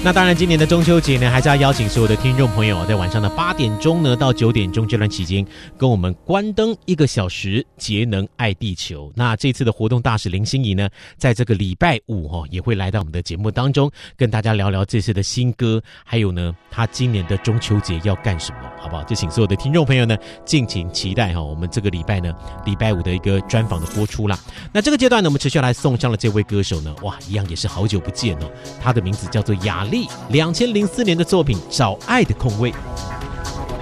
那当然今年的中秋节呢，还是要邀请所有的听众朋友在晚上的8点钟呢到9点钟这段期间跟我们关灯1个小时，节能爱地球。那这次的活动大使林心怡呢，在这个礼拜5也会来到我们的节目当中，跟大家聊聊这次的新歌，还有呢他今年的中秋节要干什么，好不好？就请所有的听众朋友呢敬请期待我们这个礼拜5的一个专访的播出啦。那这个阶段呢，我们持续来送上了这位歌手呢，哇，一样也是好久不见他的名字叫做雅丽，2004年的作品《找爱的空位》。